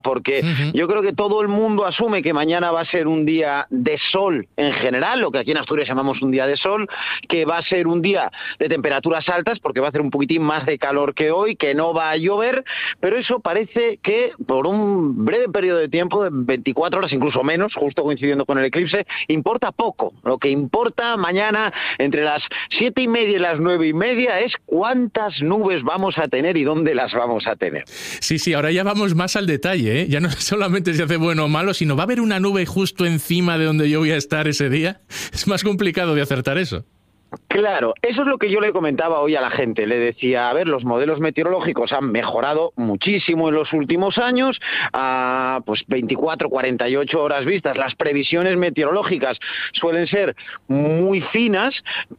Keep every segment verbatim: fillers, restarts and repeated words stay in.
porque uh-huh. yo creo que todo el mundo asume que mañana va a ser un día de sol en general, lo que aquí en Asturias llamamos un día de sol, que va a ser un día de temperaturas altas, porque va a hacer un poquitín más de calor que hoy, que no va a llover, pero eso parece que por un breve periodo de tiempo, de veinticuatro horas, incluso menos, justo coincidiendo con el eclipse, importa poco. Lo que importa mañana entre las siete y media y las nueve y media es cuántas nubes vamos a tener y dónde las vamos a tener. Sí, sí, ahora ya vamos más al detalle, ¿eh? Ya no solamente se hace bueno o malo, sino va a haber una nube justo encima de donde yo voy a estar ese día. Es más complicado de acertar eso. Claro, eso es lo que yo le comentaba hoy a la gente. Le decía, a ver, los modelos meteorológicos han mejorado muchísimo en los últimos años, a pues veinticuatro, cuarenta y ocho horas vistas. Las previsiones meteorológicas suelen ser muy finas,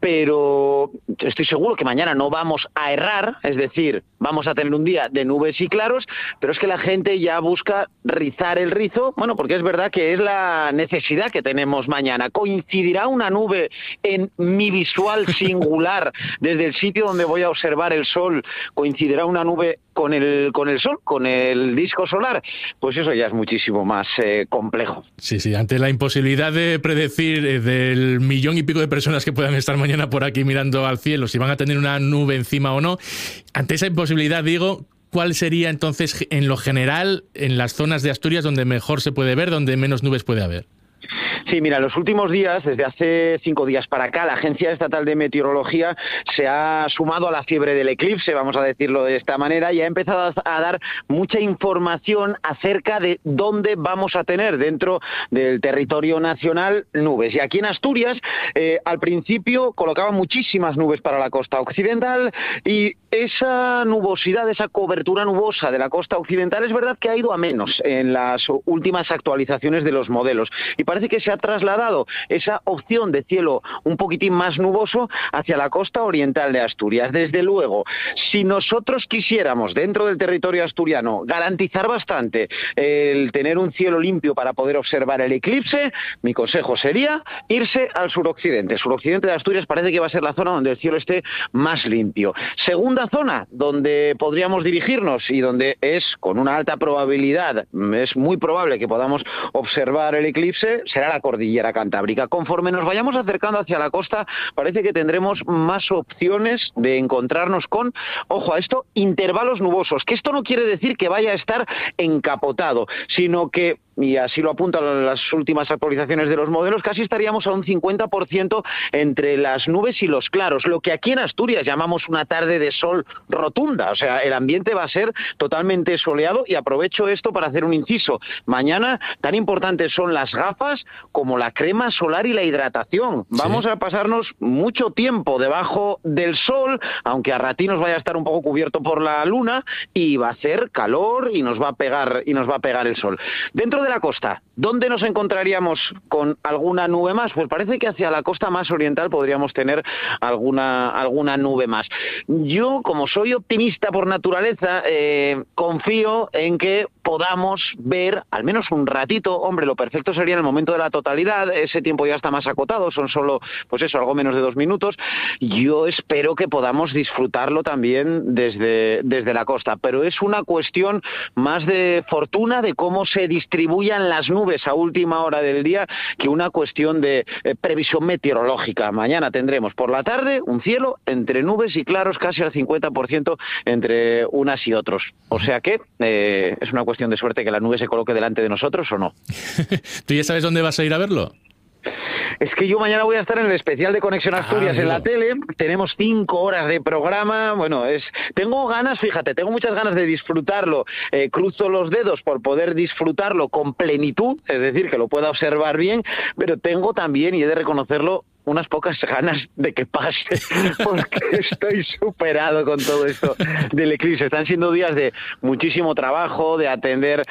pero estoy seguro que mañana no vamos a errar, es decir, vamos a tener un día de nubes y claros, pero es que la gente ya busca rizar el rizo, bueno, porque es verdad que es la necesidad que tenemos mañana. ¿Coincidirá una nube en mi visual singular desde el sitio donde voy a observar el sol? ¿Coincidirá una nube con el con el sol, con el disco solar? Pues eso ya es muchísimo más eh, complejo. Sí, sí, ante la imposibilidad de predecir eh, del millón y pico de personas que puedan estar mañana por aquí mirando al cielo, si van a tener una nube encima o no, ante esa imposibilidad, digo, ¿cuál sería entonces en lo general en las zonas de Asturias donde mejor se puede ver, donde menos nubes puede haber? Sí, mira, en los últimos días, desde hace cinco días para acá, la Agencia Estatal de Meteorología se ha sumado a la fiebre del eclipse, vamos a decirlo de esta manera, y ha empezado a dar mucha información acerca de dónde vamos a tener dentro del territorio nacional nubes. Y aquí en Asturias, eh, al principio colocaban muchísimas nubes para la costa occidental, y esa nubosidad, esa cobertura nubosa de la costa occidental, es verdad que ha ido a menos en las últimas actualizaciones de los modelos. Y parece que se ha trasladado esa opción de cielo un poquitín más nuboso hacia la costa oriental de Asturias. Desde luego, si nosotros quisiéramos, dentro del territorio asturiano, garantizar bastante el tener un cielo limpio para poder observar el eclipse, mi consejo sería irse al suroccidente. Suroccidente de Asturias parece que va a ser la zona donde el cielo esté más limpio. Segunda zona donde podríamos dirigirnos y donde es con una alta probabilidad, es muy probable que podamos observar el eclipse, será la cordillera cantábrica. Conforme nos vayamos acercando hacia la costa, parece que tendremos más opciones de encontrarnos con, ojo a esto, intervalos nubosos, que esto no quiere decir que vaya a estar encapotado, sino que, y así lo apuntan las últimas actualizaciones de los modelos, casi estaríamos a un cincuenta por ciento entre las nubes y los claros, lo que aquí en Asturias llamamos una tarde de sol rotunda. O sea, el ambiente va a ser totalmente soleado, y aprovecho esto para hacer un inciso. Mañana tan importantes son las gafas como la crema solar y la hidratación. Vamos sí. a pasarnos mucho tiempo debajo del sol, aunque a ratinos vaya a estar un poco cubierto por la luna, y va a hacer calor y nos va a pegar y nos va a pegar el sol. Dentro de la costa, ¿dónde nos encontraríamos con alguna nube más? Pues parece que hacia la costa más oriental podríamos tener alguna alguna nube más. Yo, como soy optimista por naturaleza, eh, confío en que podamos ver al menos un ratito. Hombre, lo perfecto sería en el momento de la totalidad, ese tiempo ya está más acotado, son solo, pues eso, algo menos de dos minutos. Yo espero que podamos disfrutarlo también desde, desde la costa, pero es una cuestión más de fortuna, de cómo se distribuyan las nubes a última hora del día, que una cuestión de eh, previsión meteorológica. Mañana tendremos por la tarde un cielo entre nubes y claros casi al cincuenta por ciento entre unas y otros. O sea que eh, es una cuestión de suerte que la nube se coloque delante de nosotros o no. ¿Tú ya sabes dónde vas a ir a verlo? Es que yo mañana voy a estar en el especial de Conexión Asturias ah, en la tele. Tenemos cinco horas de programa. Bueno, es tengo ganas, fíjate, tengo muchas ganas de disfrutarlo. Eh, cruzo los dedos por poder disfrutarlo con plenitud, es decir, que lo pueda observar bien, pero tengo también, y he de reconocerlo, unas pocas ganas de que pase, porque estoy superado con todo esto del eclipse. Están siendo días de muchísimo trabajo, de atender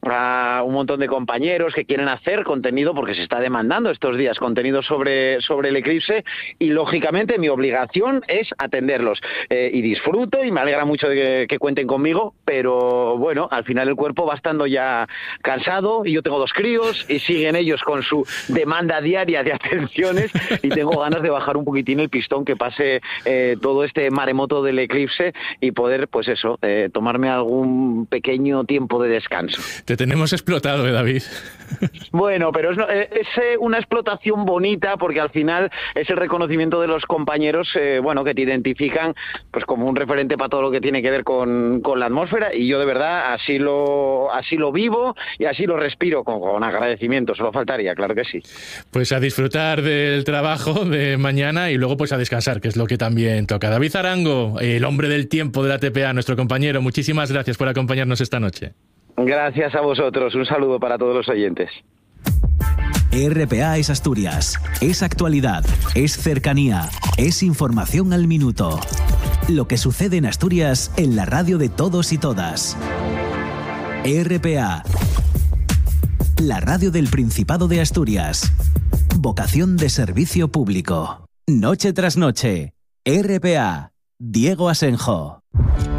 a un montón de compañeros que quieren hacer contenido, porque se está demandando estos días contenido sobre, sobre el eclipse, y lógicamente mi obligación es atenderlos. Eh, y disfruto y me alegra mucho de que, que cuenten conmigo, pero bueno, al final el cuerpo va estando ya cansado, y yo tengo dos críos y siguen ellos con su demanda diaria de atenciones, y tengo ganas de bajar un poquitín el pistón, que pase eh, todo este maremoto del eclipse y poder, pues eso, eh, tomarme algún pequeño tiempo de descanso. Te tenemos explotado, ¿eh, David? Bueno, pero es, es una explotación bonita porque al final es el reconocimiento de los compañeros, eh, bueno, que te identifican pues como un referente para todo lo que tiene que ver con, con la atmósfera, y yo de verdad así lo así lo vivo y así lo respiro con, con agradecimiento, solo faltaría, claro que sí. Pues a disfrutar del trabajo de mañana y luego pues a descansar, que es lo que también toca. David Arango, el hombre del tiempo de la T P A, nuestro compañero, muchísimas gracias por acompañarnos esta noche. Gracias a vosotros, un saludo para todos los oyentes. R P A es Asturias, es actualidad, es cercanía, es información al minuto. Lo que sucede en Asturias en la radio de todos y todas. R P A, la radio del Principado de Asturias. Vocación de servicio público. Noche tras noche. R P A, Diego Asenjo.